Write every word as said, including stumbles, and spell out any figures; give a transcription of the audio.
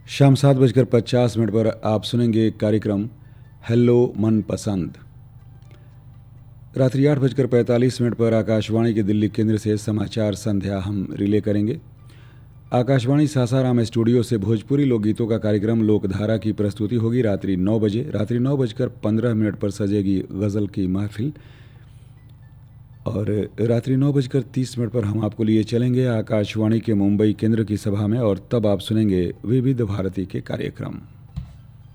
शाम सात बजकर पचास मिनट पर आप सुनेंगे कार्यक्रम हेलो मनपसंद। रात्रि आठ बजकर पैंतालीस मिनट पर आकाशवाणी के दिल्ली केंद्र से समाचार संध्या हम रिले करेंगे। आकाशवाणी सासाराम स्टूडियो से भोजपुरी लोकगीतों का कार्यक्रम लोकधारा की प्रस्तुति होगी रात्रि नौ बजे। रात्रि नौ बजकर पंद्रह मिनट पर सजेगी गज़ल की महफिल और रात्रि नौ बजकर तीस मिनट पर हम आपको लिए चलेंगे आकाशवाणी के मुंबई केंद्र की सभा में और तब आप सुनेंगे विविध भारती के कार्यक्रम।